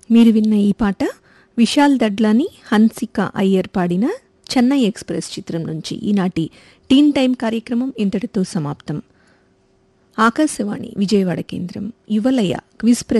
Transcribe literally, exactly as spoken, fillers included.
మీరు విన్న ఈ పాట విశాల్ దడ్లాని, హన్సిక అయ్యర్ పాడిన చెన్నై ఎక్స్ప్రెస్ చిత్రం నుంచి. ఈనాటి టీన్ టైం కార్యక్రమం ఇంతటితో సమాప్తం. ఆకాశవాణి విజయవాడ కేంద్రం యువలయ క్విజ్